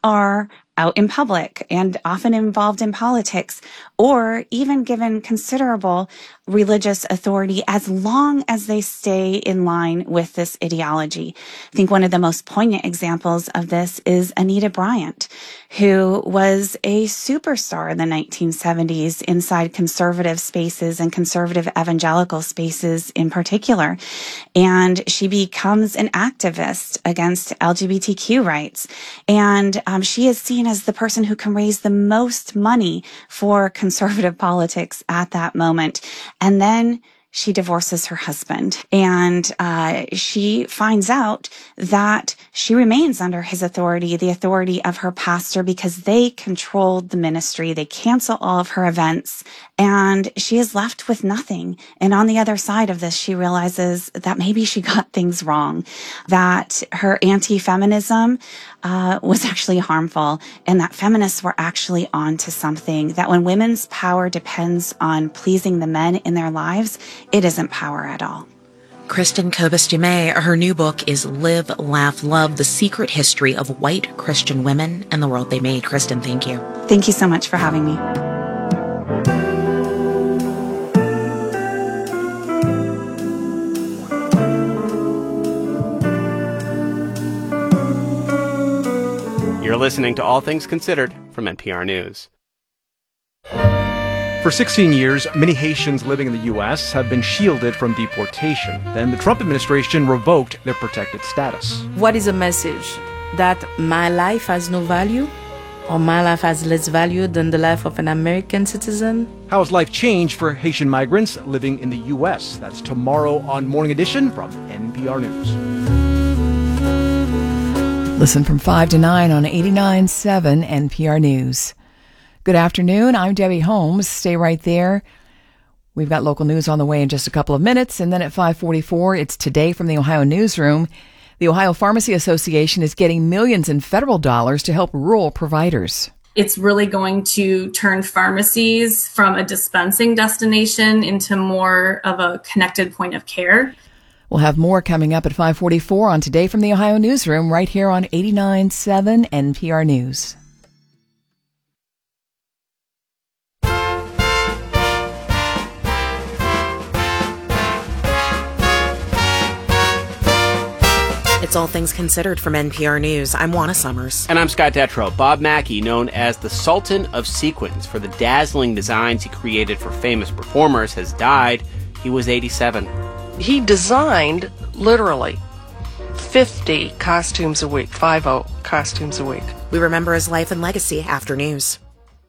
are out in public and often involved in politics, or even given considerable religious authority as long as they stay in line with this ideology. I think one of the most poignant examples of this is Anita Bryant, who was a superstar in the 1970s inside conservative spaces and conservative evangelical spaces in particular. And she becomes an activist against LGBTQ rights. And she is seen as the person who can raise the most money for conservative politics at that moment. And then she divorces her husband, and she finds out that she remains under his authority, the authority of her pastor, because they controlled the ministry. They cancel all of her events, and she is left with nothing. And on the other side of this, she realizes that maybe she got things wrong, that her anti-feminism was actually harmful, and that feminists were actually onto something, that when women's power depends on pleasing the men in their lives, it isn't power at all. Kristin Kobes Du Mez, her new book is Live, Laugh, Love, The Secret History of White Christian Women and the World They Made. Kristin, thank you. Thank you so much for having me. You're listening to All Things Considered from NPR News. For 16 years, many Haitians living in the U.S. have been shielded from deportation. Then the Trump administration revoked their protected status. What is a message? That my life has no value? Or my life has less value than the life of an American citizen? How has life changed for Haitian migrants living in the U.S.? That's tomorrow on Morning Edition from NPR News. Listen from 5 to 9 on 89.7 NPR News. Good afternoon. I'm Debbie Holmes. Stay right there. We've got local news on the way in just a couple of minutes. And then at 5:44, it's Today from the Ohio Newsroom. The Ohio Pharmacy Association is getting millions in federal dollars to help rural providers. It's really going to turn pharmacies from a dispensing destination into more of a connected point of care. We'll have more coming up at 5:44 on Today from the Ohio Newsroom right here on 89.7 NPR News. It's All Things Considered from NPR News. I'm Juana Summers. And I'm Scott Detrow. Bob Mackie, known as the Sultan of Sequins for the dazzling designs he created for famous performers, has died. He was 87. He designed, literally, 50 costumes a week, 50 costumes a week. We remember his life and legacy after news.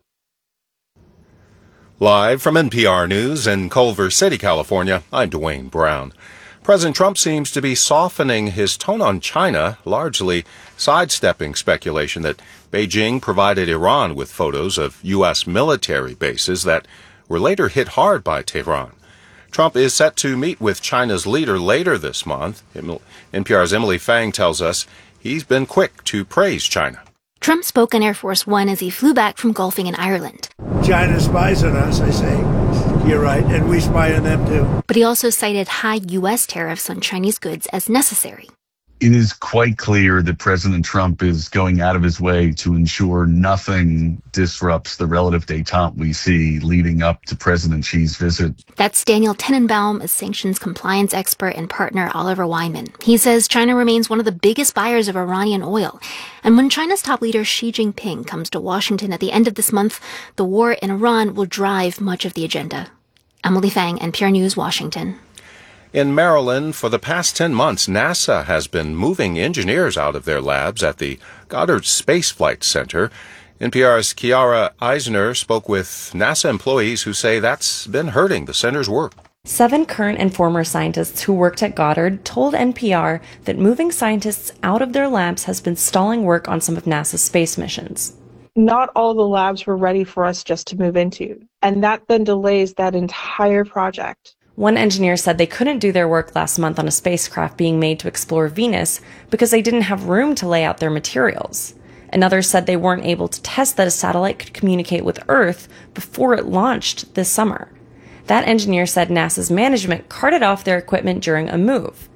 Live from NPR News in Culver City, California, I'm Dwayne Brown. President Trump seems to be softening his tone on China, largely sidestepping speculation that Beijing provided Iran with photos of U.S. military bases that were later hit hard by Tehran. Trump is set to meet with China's leader later this month. NPR's Emily Fang tells us he's been quick to praise China. Trump spoke on Air Force One as he flew back from golfing in Ireland. China spies on us, I say. You're right, and we spy on them too. But he also cited high U.S. tariffs on Chinese goods as necessary. It is quite clear that President Trump is going out of his way to ensure nothing disrupts the relative détente we see leading up to President Xi's visit. That's Daniel Tenenbaum, a sanctions compliance expert, and partner Oliver Wyman. He says China remains one of the biggest buyers of Iranian oil. And when China's top leader Xi Jinping comes to Washington at the end of this month, the war in Iran will drive much of the agenda. Emily Fang, NPR News, Washington. In Maryland, for the past 10 months, NASA has been moving engineers out of their labs at the Goddard Space Flight Center. NPR's Kiara Eisner spoke with NASA employees who say that's been hurting the center's work. 7 current and former scientists who worked at Goddard told NPR that moving scientists out of their labs has been stalling work on some of NASA's space missions. Not all the labs were ready for us just to move into, and that then delays that entire project. One engineer said they couldn't do their work last month on a spacecraft being made to explore Venus because they didn't have room to lay out their materials. Another said they weren't able to test that a satellite could communicate with Earth before it launched this summer. That engineer said NASA's management carted off their equipment during a move.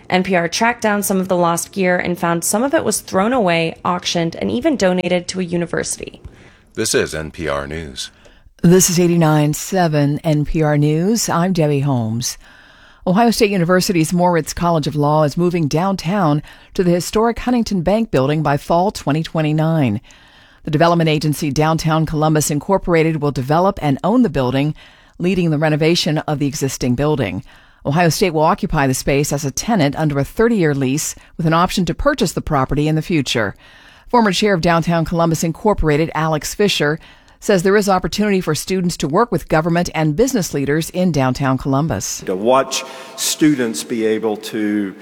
NPR tracked down some of the lost gear and found some of it was thrown away, auctioned, and even donated to a university. This is NPR News. This is 89.7 NPR News. I'm Debbie Holmes. Ohio State University's Moritz College of Law is moving downtown to the historic Huntington Bank building by fall 2029. The development agency Downtown Columbus Incorporated will develop and own the building, leading the renovation of the existing building. Ohio State will occupy the space as a tenant under a 30-year lease with an option to purchase the property in the future. Former chair of Downtown Columbus Incorporated, Alex Fisher, says there is opportunity for students to work with government and business leaders in downtown Columbus. To watch students be able to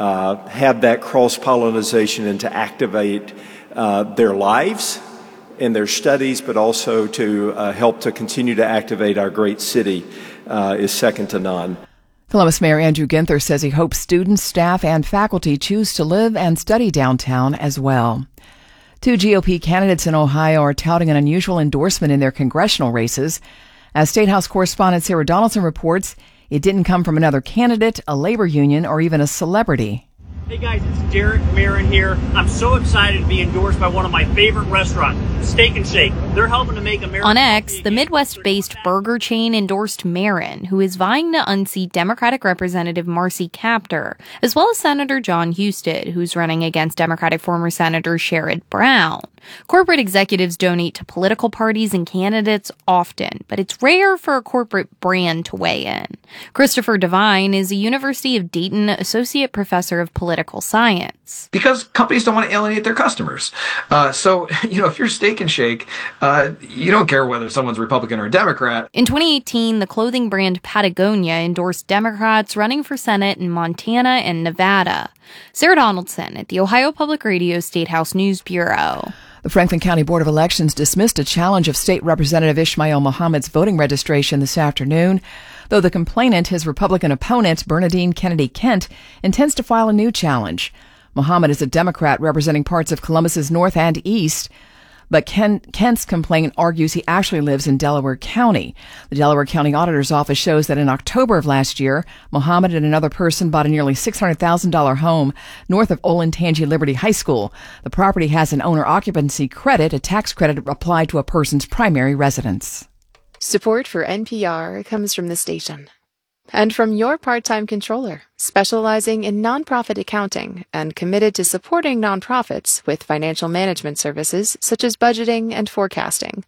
have that cross-pollination and to activate their lives in their studies, but also to help to continue to activate our great city is second to none. Columbus Mayor Andrew Ginther says he hopes students, staff, and faculty choose to live and study downtown as well. Two GOP candidates in Ohio are touting an unusual endorsement in their congressional races. As State House correspondent Sarah Donaldson reports, it didn't come from another candidate, a labor union, or even a celebrity. Hey guys, it's Derek Marin here. I'm so excited to be endorsed by one of my favorite restaurants, Steak and Shake. They're helping to make America. On X, the Midwest-based burger chain endorsed Marin, who is vying to unseat Democratic Representative Marcy Kaptur, as well as Senator John Husted, who's running against Democratic former Senator Sherrod Brown. Corporate executives donate to political parties and candidates often, but it's rare for a corporate brand to weigh in. Christopher Devine is a University of Dayton associate professor of political science. Because companies don't want to alienate their customers. So, if you're Steak and Shake, you don't care whether someone's Republican or Democrat. In 2018, the clothing brand Patagonia endorsed Democrats running for Senate in Montana and Nevada. Sarah Donaldson at the Ohio Public Radio State House News Bureau. The Franklin County Board of Elections dismissed a challenge of State Representative Ismail Muhammad's voting registration this afternoon, though the complainant, his Republican opponent, Bernadine Kennedy Kent, intends to file a new challenge. Muhammad is a Democrat representing parts of Columbus's north and east, but Kent's complaint argues he actually lives in Delaware County. The Delaware County Auditor's Office shows that in October of last year, Muhammad and another person bought a nearly $600,000 home north of Olentangy Liberty High School. The property has an owner occupancy credit, a tax credit applied to a person's primary residence. Support for NPR comes from the station and from your part-time controller, specializing in nonprofit accounting and committed to supporting nonprofits with financial management services such as budgeting and forecasting.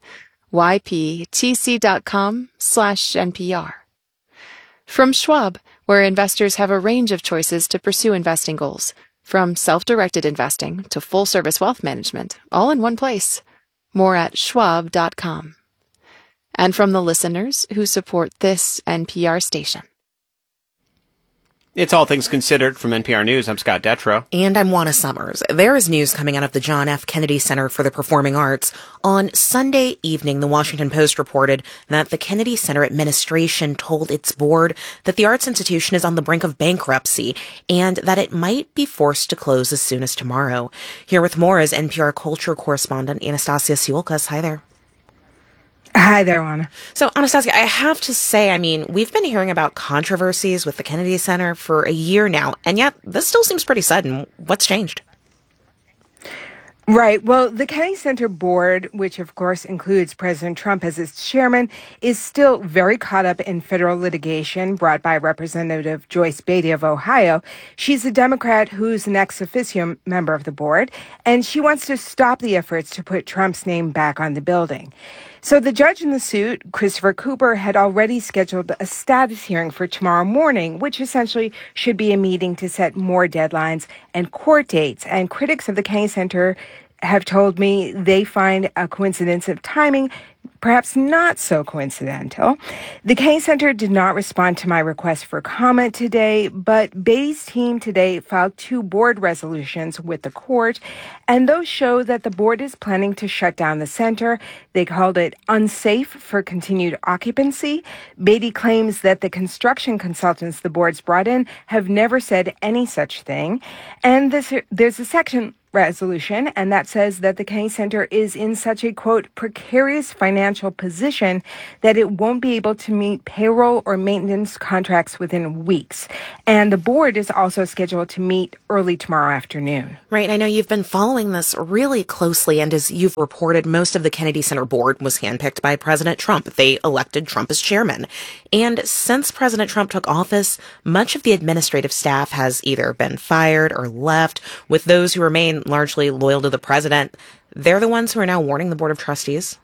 yptc.com/NPR. From Schwab, where investors have a range of choices to pursue investing goals, from self-directed investing to full-service wealth management, all in one place. More at schwab.com. And from the listeners who support this NPR station. It's All Things Considered from NPR News. I'm Scott Detrow. And I'm Juana Summers. There is news coming out of the John F. Kennedy Center for the Performing Arts. On Sunday evening, the Washington Post reported that the Kennedy Center administration told its board that the arts institution is on the brink of bankruptcy and that it might be forced to close as soon as tomorrow. Here with more is NPR culture correspondent Anastasia Siolkas. Hi there. Hi there, Juana. So, Anastasia, I have to say, we've been hearing about controversies with the Kennedy Center for a year now, and yet this still seems pretty sudden. What's changed? Right. Well, the Kennedy Center board, which of course includes President Trump as its chairman, is still very caught up in federal litigation brought by Representative Joyce Beatty of Ohio. She's a Democrat who's an ex officio member of the board, and she wants to stop the efforts to put Trump's name back on the building. So the judge in the suit, Christopher Cooper, had already scheduled a status hearing for tomorrow morning, which essentially should be a meeting to set more deadlines and court dates. And critics of the Kennedy Center have told me they find a coincidence of timing perhaps not so coincidental. The Kennedy Center did not respond to my request for comment today, but Beatty's team today filed 2 board resolutions with the court, and those show that the board is planning to shut down the center. They called it unsafe for continued occupancy. Beatty claims that the construction consultants the board's brought in have never said any such thing. And there's a section resolution, and that says that the Kennedy Center is in such a, quote, precarious financial financial position that it won't be able to meet payroll or maintenance contracts within weeks. And the board is also scheduled to meet early tomorrow afternoon. Right. I know you've been following this really closely, and as you've reported, most of the Kennedy Center board was handpicked by President Trump. They elected Trump as chairman. And since President Trump took office, much of the administrative staff has either been fired or left, with those who remain largely loyal to the president. They're the ones who are now warning the Board of Trustees.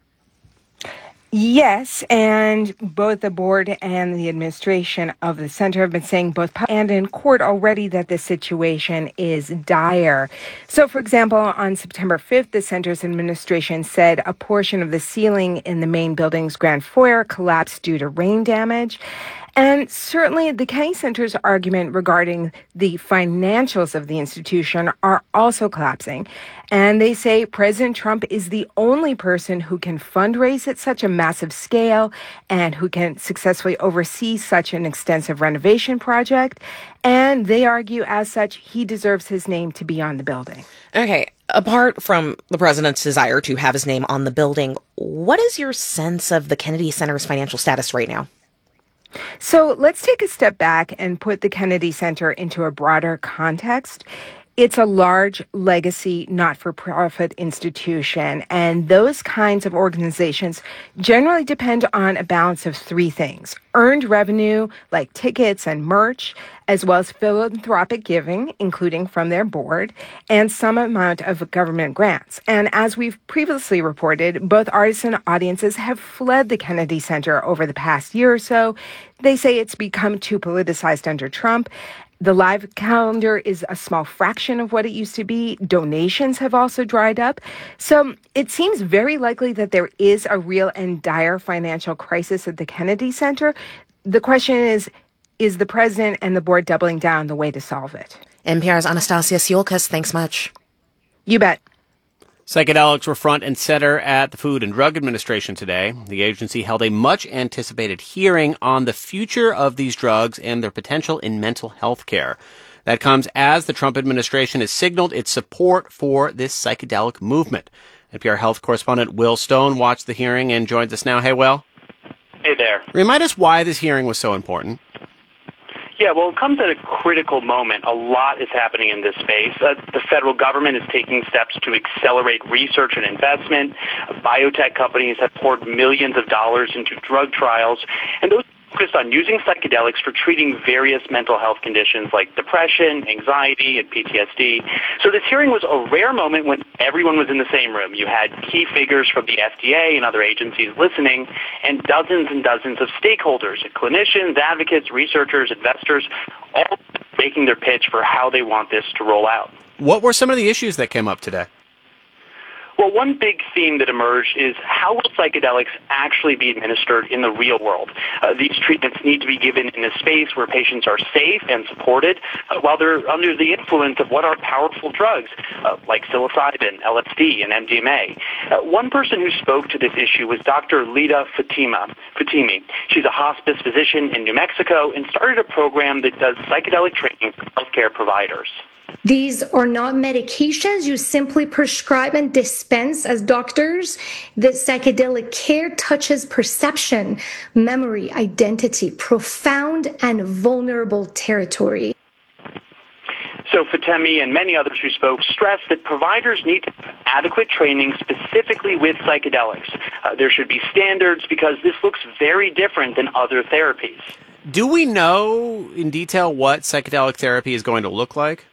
Yes, and both the board and the administration of the center have been saying both and in court already that the situation is dire. So, for example, on September 5th, the center's administration said a portion of the ceiling in the main building's grand foyer collapsed due to rain damage. And certainly the Kennedy Center's argument regarding the financials of the institution are also collapsing. And they say President Trump is the only person who can fundraise at such a massive scale and who can successfully oversee such an extensive renovation project. And they argue, as such, he deserves his name to be on the building. Okay, apart from the president's desire to have his name on the building, what is your sense of the Kennedy Center's financial status right now? So let's take a step back and put the Kennedy Center into a broader context. It's a large legacy, not-for-profit institution, and those kinds of organizations generally depend on a balance of three things: earned revenue, like tickets and merch, as well as philanthropic giving, including from their board, and some amount of government grants. And as we've previously reported, both artists and audiences have fled the Kennedy Center over the past year or so. They say it's become too politicized under Trump. The live calendar is a small fraction of what it used to be. Donations have also dried up. So it seems very likely that there is a real and dire financial crisis at the Kennedy Center. The question is the president and the board doubling down the way to solve it? NPR's Anastasia Siolkas, thanks much. You bet. Psychedelics were front and center at the Food and Drug Administration today. The agency held a much-anticipated hearing on the future of these drugs and their potential in mental health care. That comes as the Trump administration has signaled its support for this psychedelic movement. NPR health correspondent Will Stone watched the hearing and joins us now. Hey, Will. Hey there. Remind us why this hearing was so important. Yeah, well, it comes at a critical moment. A lot is happening in this space. The federal government is taking steps to accelerate research and investment. Biotech companies have poured millions of dollars into drug trials, and those focused on using psychedelics for treating various mental health conditions like depression, anxiety, and PTSD. So this hearing was a rare moment when everyone was in the same room. You had key figures from the FDA and other agencies listening, and dozens of stakeholders, clinicians, advocates, researchers, investors, all making their pitch for how they want this to roll out. What were some of the issues that came up today? Well, one big theme that emerged is how will psychedelics actually be administered in the real world? These treatments need to be given in a space where patients are safe and supported while they're under the influence of what are powerful drugs like psilocybin, LSD, and MDMA. One person who spoke to this issue was Dr. Lida Fatimi. She's a hospice physician in New Mexico and started a program that does psychedelic training for healthcare providers. These are not medications you simply prescribe and dispense as doctors. The psychedelic care touches perception, memory, identity, profound and vulnerable territory. So Fatemi and many others who spoke stressed that providers need adequate training specifically with psychedelics. There should be standards because this looks very different than other therapies. Do we know in detail what psychedelic therapy is going to look like?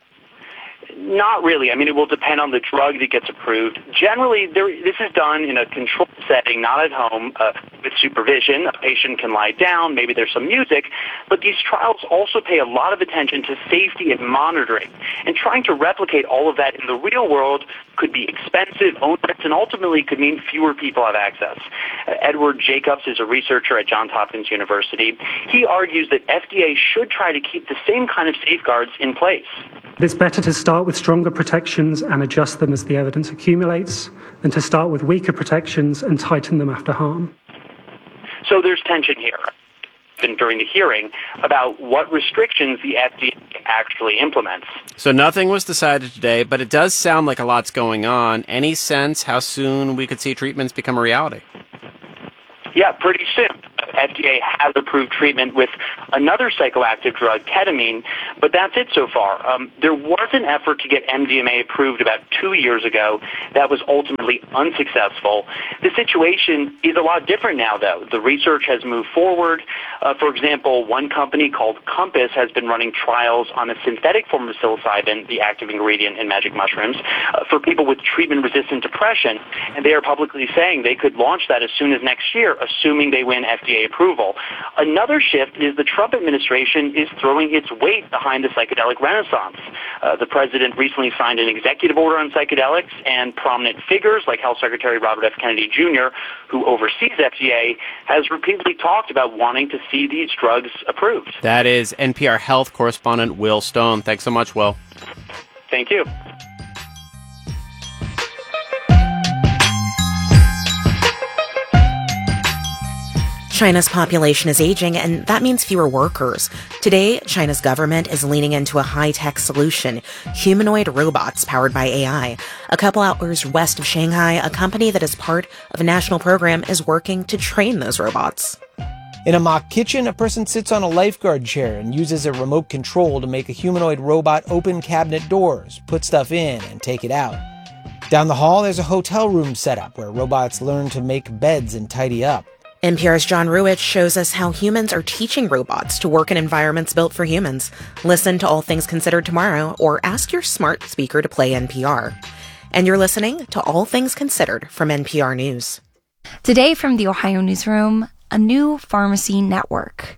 Not really. I mean, it will depend on the drug that gets approved. Generally, this is done in a controlled setting, not at home, with supervision. A patient can lie down, maybe there's some music, but these trials also pay a lot of attention to safety and monitoring. And trying to replicate all of that in the real world could be expensive, onerous, and ultimately could mean fewer people have access. Edward Jacobs is a researcher at Johns Hopkins University. He argues that FDA should try to keep the same kind of safeguards in place. It's better to start with stronger protections and adjust them as the evidence accumulates than to start with weaker protections and tighten them after harm. So there's tension here. during the hearing about what restrictions the FDA actually implements. So nothing was decided today, but it does sound like a lot's going on. Any sense how soon we could see treatments become a reality? Yeah, pretty soon. FDA has approved treatment with another psychoactive drug, ketamine, but that's it so far. There was an effort to get MDMA approved about 2 years ago that was ultimately unsuccessful. The situation is a lot different now, though. The research has moved forward. For example, one company called Compass has been running trials on a synthetic form of psilocybin, the active ingredient in magic mushrooms, for people with treatment-resistant depression, and they are publicly saying they could launch that as soon as next year, assuming they win FDA approval. Another shift is the Trump administration is throwing its weight behind the psychedelic renaissance. The president recently signed an executive order on psychedelics, and prominent figures like Health Secretary Robert F. Kennedy Jr., who oversees FDA, has repeatedly talked about wanting to see these drugs approved. That is NPR Health correspondent Will Stone. Thanks so much, Will. Thank you. China's population is aging, and that means fewer workers. Today, China's government is leaning into a high-tech solution, humanoid robots powered by AI. A couple hours west of Shanghai, a company that is part of a national program is working to train those robots. In a mock kitchen, a person sits on a lifeguard chair and uses a remote control to make a humanoid robot open cabinet doors, put stuff in, and take it out. Down the hall, there's a hotel room set up where robots learn to make beds and tidy up. NPR's John Ruwitch shows us how humans are teaching robots to work in environments built for humans. Listen to All Things Considered tomorrow, or ask your smart speaker to play NPR. And you're listening to All Things Considered from NPR News. Today from the Ohio Newsroom, a new pharmacy network.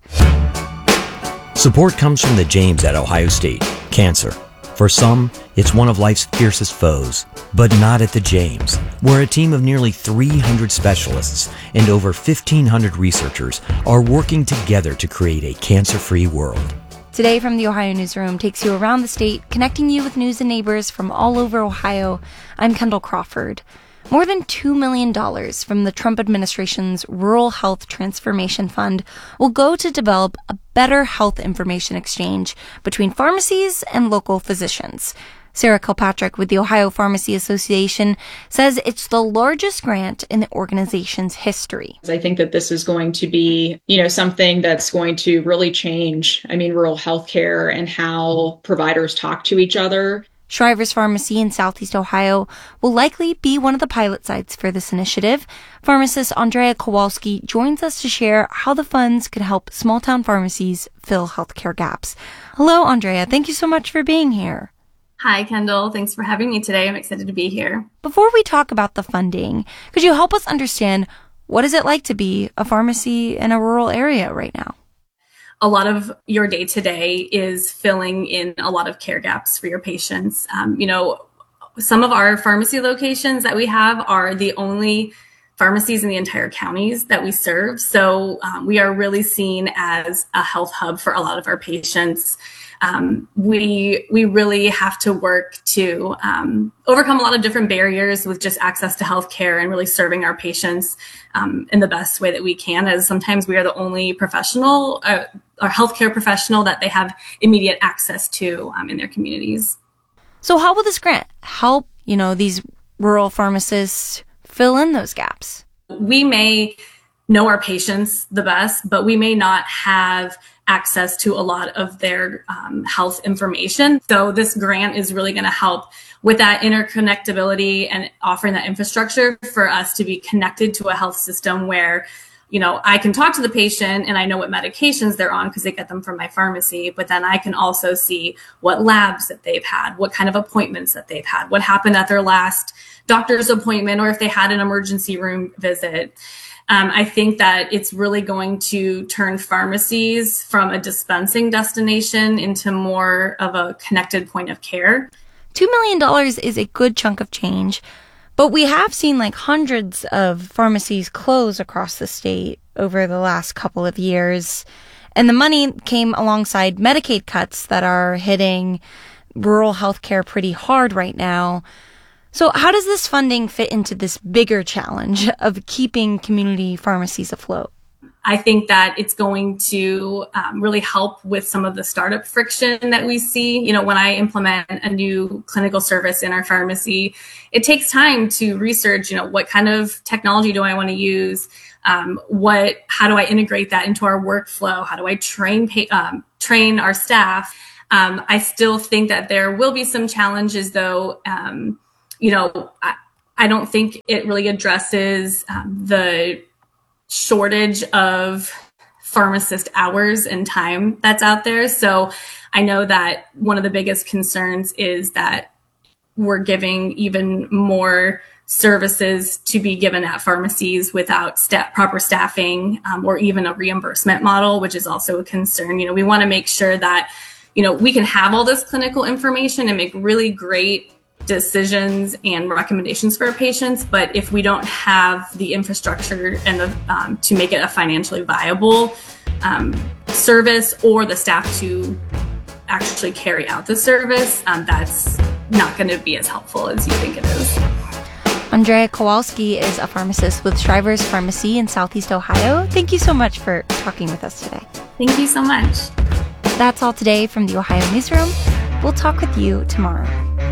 Support comes from the James at Ohio State. Cancer. For some, it's one of life's fiercest foes, but not at the James, where a team of nearly 300 specialists and over 1,500 researchers are working together to create a cancer-free world. Today from the Ohio Newsroom takes you around the state, connecting you with news and neighbors from all over Ohio. I'm Kendall Crawford. More than $2 million from the Trump administration's Rural Health Transformation Fund will go to develop a better health information exchange between pharmacies and local physicians. Sarah Kilpatrick with the Ohio Pharmacy Association says it's the largest grant in the organization's history. I think that this is going to be, something that's going to really change, rural healthcare and how providers talk to each other. Shriver's Pharmacy in Southeast Ohio will likely be one of the pilot sites for this initiative. Pharmacist Andrea Kowalski joins us to share how the funds could help small-town pharmacies fill healthcare gaps. Hello, Andrea. Thank you so much for being here. Hi, Kendall. Thanks for having me today. I'm excited to be here. Before we talk about the funding, could you help us understand what is it like to be a pharmacy in a rural area right now? A lot of your day-to-day is filling in a lot of care gaps for your patients. Some of our pharmacy locations that we have are the only pharmacies in the entire counties that we serve. So we are really seen as a health hub for a lot of our patients. We really have to work to overcome a lot of different barriers with just access to healthcare and really serving our patients in the best way that we can, as sometimes we are the only professional, or healthcare professional that they have immediate access to in their communities. So how will this grant help, these rural pharmacists fill in those gaps? We may know our patients the best, but we may not have access to a lot of their health information. So this grant is really going to help with that interconnectability and offering that infrastructure for us to be connected to a health system where, I can talk to the patient and I know what medications they're on because they get them from my pharmacy, but then I can also see what labs that they've had, what kind of appointments that they've had, what happened at their last doctor's appointment, or if they had an emergency room visit. I think that it's really going to turn pharmacies from a dispensing destination into more of a connected point of care. $2 million is a good chunk of change, but we have seen hundreds of pharmacies close across the state over the last couple of years. And the money came alongside Medicaid cuts that are hitting rural healthcare pretty hard right now. So how does this funding fit into this bigger challenge of keeping community pharmacies afloat? I think that it's going to really help with some of the startup friction that we see. You know, when I implement a new clinical service in our pharmacy, it takes time to research, you know, what kind of technology do I want to use? How do I integrate that into our workflow? How do I train our staff? I still think that there will be some challenges, though. You know, I don't think it really addresses the shortage of pharmacist hours and time that's out there. So I know that one of the biggest concerns is that we're giving even more services to be given at pharmacies without proper staffing, or even a reimbursement model, which is also a concern. You know, we want to make sure that, you know, we can have all this clinical information and make really great decisions and recommendations for our patients, but if we don't have the infrastructure and the to make it a financially viable service, or the staff to actually carry out the service, that's not going to be as helpful as you think it is. Andrea Kowalski is a pharmacist with Shriver's Pharmacy in Southeast Ohio. Thank you so much for talking with us today. Thank you so much. That's all today from the Ohio Newsroom. We'll talk with you tomorrow.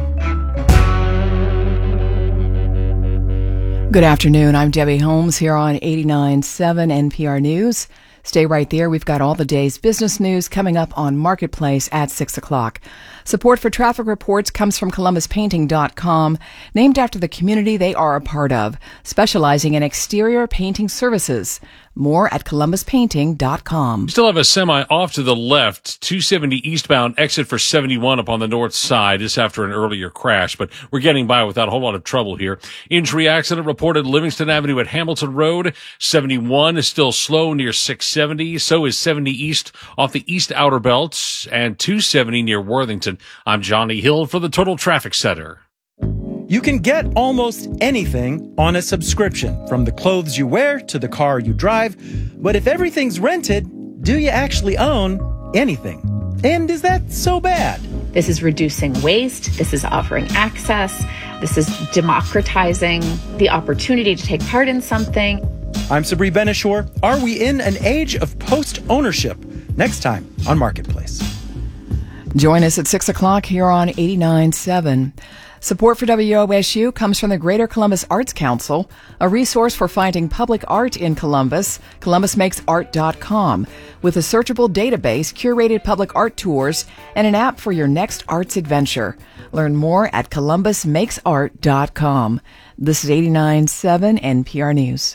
Good afternoon. I'm Debbie Holmes here on 89.7 NPR News. Stay right there. We've got all the day's business news coming up on Marketplace at 6 o'clock. Support for traffic reports comes from ColumbusPainting.com, named after the community they are a part of, specializing in exterior painting services. More at ColumbusPainting.com. Still have a semi off to the left, 270 eastbound, exit for 71 up on the north side. This after an earlier crash, but we're getting by without a whole lot of trouble here. Injury accident reported Livingston Avenue at Hamilton Road. 71 is still slow near 670. So is 70 east off the east outer belt, and 270 near Worthington. I'm Johnny Hill for the Total Traffic Center. You can get almost anything on a subscription, from the clothes you wear to the car you drive. But if everything's rented, do you actually own anything? And is that so bad? This is reducing waste. This is offering access. This is democratizing the opportunity to take part in something. I'm Sabri Benishore. Are we in an age of post-ownership? Next time on Marketplace. Join us at 6 o'clock here on 89.7. Support for WOSU comes from the Greater Columbus Arts Council, a resource for finding public art in Columbus, columbusmakesart.com, with a searchable database, curated public art tours, and an app for your next arts adventure. Learn more at columbusmakesart.com. This is 89.7 NPR News.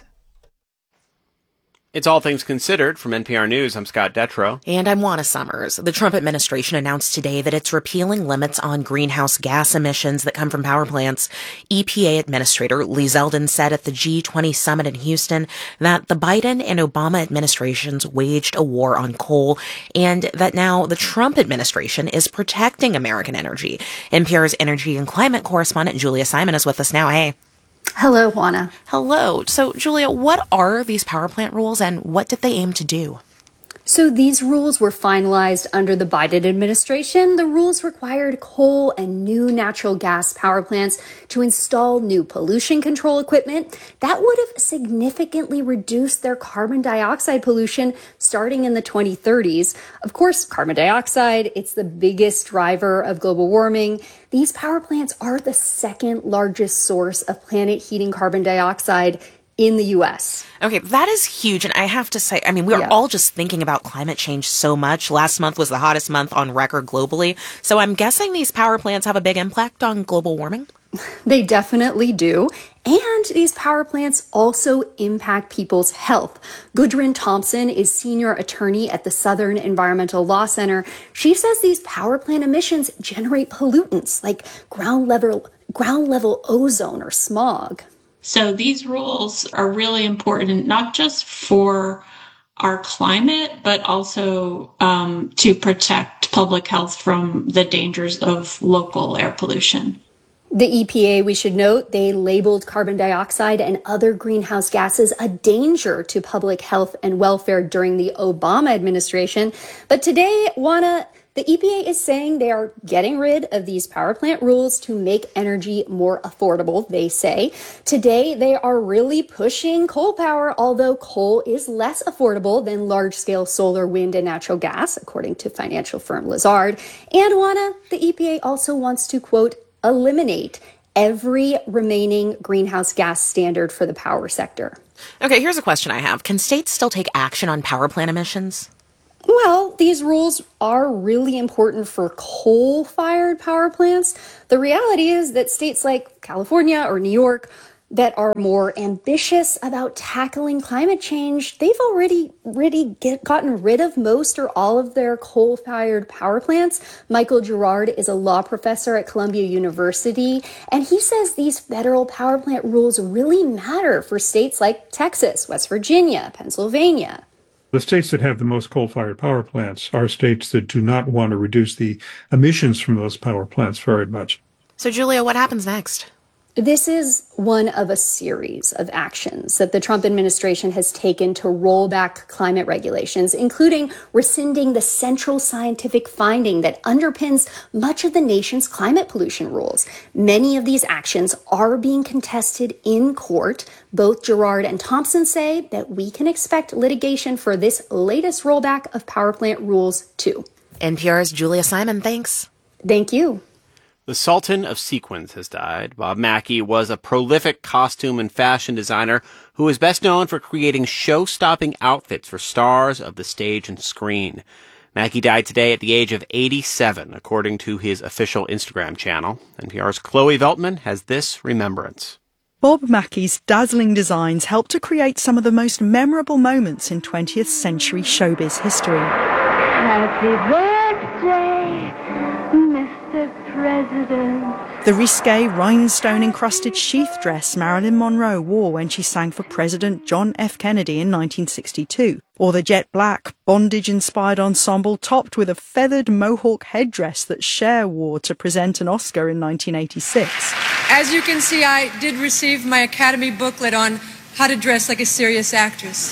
It's All Things Considered from NPR News. I'm Scott Detrow. And I'm Juana Summers. The Trump administration announced today that it's repealing limits on greenhouse gas emissions that come from power plants. EPA Administrator Lee Zeldin said at the G20 summit in Houston that the Biden and Obama administrations waged a war on coal, and that now the Trump administration is protecting American energy. NPR's energy and climate correspondent Julia Simon is with us now. Hey. Hello, Juana. Hello. So, Julia, what are these power plant rules and what did they aim to do? So these rules were finalized under the Biden administration. The rules required coal and new natural gas power plants to install new pollution control equipment that would have significantly reduced their carbon dioxide pollution starting in the 2030s. Of course, carbon dioxide, it's the biggest driver of global warming. These power plants are the second largest source of planet heating carbon dioxide in the U.S. Okay, that is huge. And I have to say, I mean, we're all just thinking about climate change so much. Last month was the hottest month on record globally. So I'm guessing these power plants have a big impact on global warming? They definitely do. And these power plants also impact people's health. Gudrun Thompson is senior attorney at the Southern Environmental Law Center. She says these power plant emissions generate pollutants like ground level ozone or smog. So these rules are really important, not just for our climate, but also to protect public health from the dangers of local air pollution. The EPA, we should note, they labeled carbon dioxide and other greenhouse gases a danger to public health and welfare during the Obama administration. But today, Juana, The EPA is saying they are getting rid of these power plant rules to make energy more affordable, they say. Today, they are really pushing coal power, although coal is less affordable than large-scale solar, wind, and natural gas, according to financial firm Lazard. And Juana, the EPA also wants to, quote, eliminate every remaining greenhouse gas standard for the power sector. Okay, here's a question I have. Can states still take action on power plant emissions? Well, these rules are really important for coal-fired power plants. The reality is that states like California or New York that are more ambitious about tackling climate change, they've already gotten rid of most or all of their coal-fired power plants. Michael Girard is a law professor at Columbia University, and he says these federal power plant rules really matter for states like Texas, West Virginia, Pennsylvania. The states that have the most coal-fired power plants are states that do not want to reduce the emissions from those power plants very much. So, Julia, what happens next? This is one of a series of actions that the Trump administration has taken to roll back climate regulations, including rescinding the central scientific finding that underpins much of the nation's climate pollution rules. Many of these actions are being contested in court. Both Girard and Thompson say that we can expect litigation for this latest rollback of power plant rules, too. NPR's Julia Simon, thanks. Thank you. The Sultan of Sequins has died. Bob Mackie was a prolific costume and fashion designer who is best known for creating show-stopping outfits for stars of the stage and screen. Mackie died today at the age of 87, according to his official Instagram channel. NPR's Chloe Veltman has this remembrance. Bob Mackie's dazzling designs helped to create some of the most memorable moments in 20th century showbiz history. Happy birthday, Mr. President. The risque, rhinestone-encrusted sheath dress Marilyn Monroe wore when she sang for President John F. Kennedy in 1962, or the jet black, bondage-inspired ensemble topped with a feathered mohawk headdress that Cher wore to present an Oscar in 1986. As you can see, I did receive my Academy booklet on how to dress like a serious actress.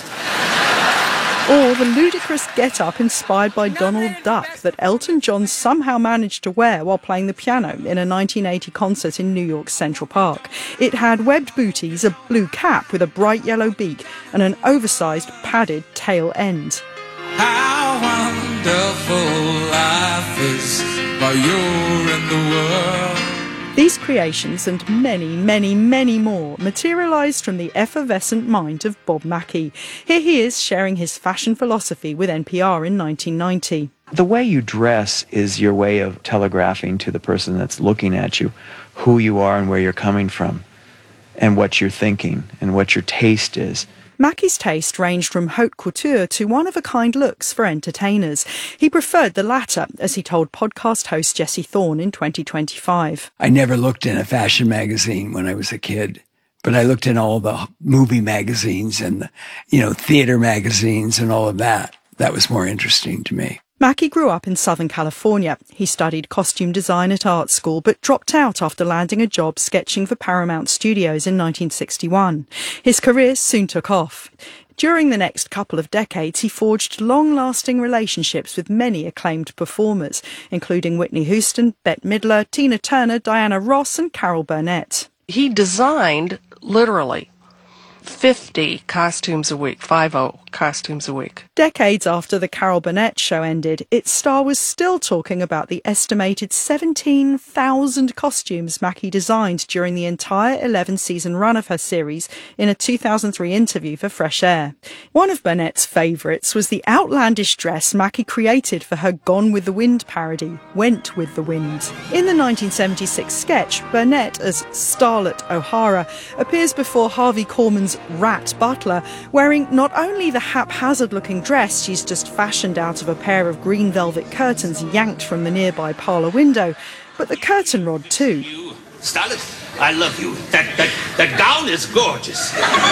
Or the ludicrous get-up inspired by Donald Duck that Elton John somehow managed to wear while playing the piano in a 1980 concert in New York's Central Park. It had webbed booties, a blue cap with a bright yellow beak, and an oversized padded tail end. How wonderful life is while you're in the world. These creations and many, many, many more materialised from the effervescent mind of Bob Mackie. Here he is sharing his fashion philosophy with NPR in 1990. The way you dress is your way of telegraphing to the person that's looking at you who you are and where you're coming from and what you're thinking and what your taste is. Mackie's taste ranged from haute couture to one-of-a-kind looks for entertainers. He preferred the latter, as he told podcast host Jesse Thorne in 2025. I never looked in a fashion magazine when I was a kid, but I looked in all the movie magazines and, theater magazines and all of that. That was more interesting to me. Mackie grew up in Southern California. He studied costume design at art school, but dropped out after landing a job sketching for Paramount Studios in 1961. His career soon took off. During the next couple of decades, he forged long-lasting relationships with many acclaimed performers, including Whitney Houston, Bette Midler, Tina Turner, Diana Ross, and Carol Burnett. He designed, literally, 50 costumes a week, 50 costumes a week. Decades after the Carol Burnett show ended, its star was still talking about the estimated 17,000 costumes Mackie designed during the entire 11-season run of her series in a 2003 interview for Fresh Air. One of Burnett's favourites was the outlandish dress Mackie created for her Gone with the Wind parody, Went with the Wind. In the 1976 sketch, Burnett, as Starlet O'Hara, appears before Harvey Korman's Rat Butler, wearing not only the haphazard-looking dress she's just fashioned out of a pair of green velvet curtains yanked from the nearby parlour window, but the curtain rod too. Starlet, I love you. That gown is gorgeous.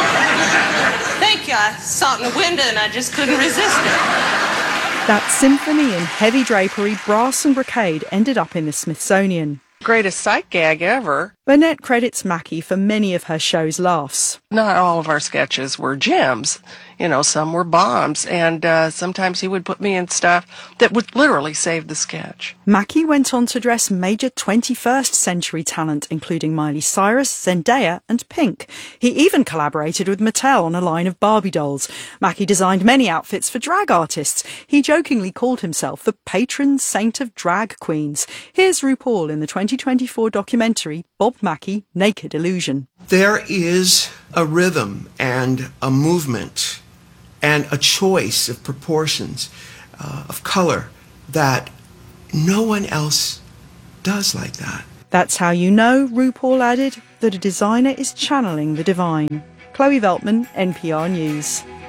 Thank you. I saw it in the window and I just couldn't resist it. That symphony in heavy drapery, brass and brocade ended up in the Smithsonian. Greatest sight gag ever. Burnett credits Mackie for many of her show's laughs. Not all of our sketches were gems. Some were bombs, and sometimes he would put me in stuff that would literally save the sketch. Mackie went on to dress major 21st century talent, including Miley Cyrus, Zendaya and Pink. He even collaborated with Mattel on a line of Barbie dolls. Mackie designed many outfits for drag artists. He jokingly called himself the patron saint of drag queens. Here's RuPaul in the 2024 documentary Bob Mackie, Naked Illusion. There is a rhythm and a movement and a choice of proportions, of color, that no one else does like that. That's how you know, RuPaul added, that a designer is channeling the divine. Chloe Veltman, NPR News.